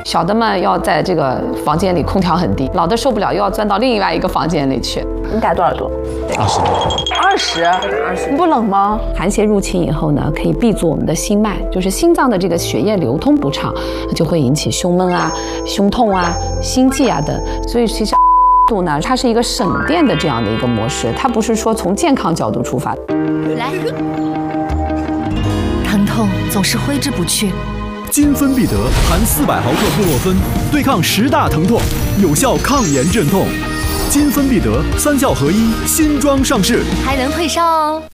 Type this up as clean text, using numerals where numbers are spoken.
小的们要在这个房间里空调很低，老的受不了又要钻到另外一个房间里去。 你打多少度？20，你不冷吗？ 寒邪入侵以后呢，可以闭阻我们的心脉，就是心脏的这个血液流通不畅，就会引起胸闷啊、胸痛啊、心悸啊等。所以其实度呢，它是一个省电的这样的一个模式，它不是说从健康角度出发。 来，疼痛总是挥之不去。 金芬必得含400毫克布洛芬，对抗10大疼痛，有效抗炎镇痛。金芬必得3效合一，新装上市， 还能退烧哦。